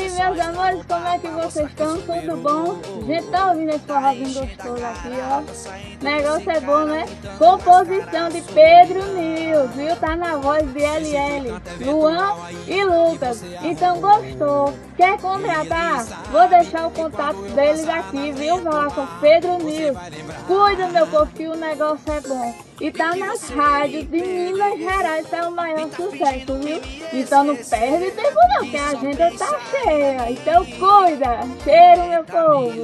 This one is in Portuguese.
meus amores, como é que vocês estão? Tudo bom? Gente, tá ouvindo esse forrozinho gostoso aqui, ó. Negócio é bom, né? Composição de Pedro Nils, viu? Tá na voz de LL, Luan e Lucas. Então, gostou? Quer contratar? Vou deixar o contato deles aqui, viu? Vai lá com Pedro Nils. Cuida, meu povo, que o negócio é bom. E tá nas rádios de Minas Gerais, tá o maior sucesso, viu? Então não perde tempo não, que a agenda tá cheia. Então cuida. Cheiro, meu povo.